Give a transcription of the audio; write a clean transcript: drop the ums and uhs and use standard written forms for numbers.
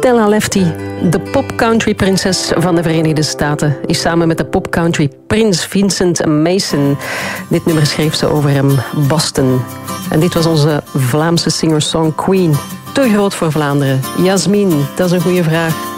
Stella Lefty, de pop-country prinses van de Verenigde Staten, is samen met de pop-country prins Vincent Mason. Dit nummer schreef ze over hem, Boston. En dit was onze Vlaamse singer-song Queen. Te groot voor Vlaanderen. Jasmin, dat is een goede vraag.